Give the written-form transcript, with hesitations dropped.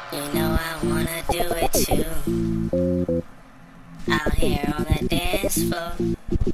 You know I wanna do it too. Out here on the dance floor.